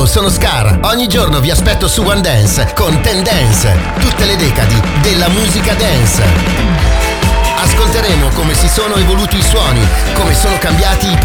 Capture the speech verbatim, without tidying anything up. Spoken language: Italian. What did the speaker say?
Sono Scar, ogni giorno vi aspetto su One Dance con Ten Dance, tutte le decadi della musica dance. Ascolteremo come si sono evoluti i suoni, come sono cambiati i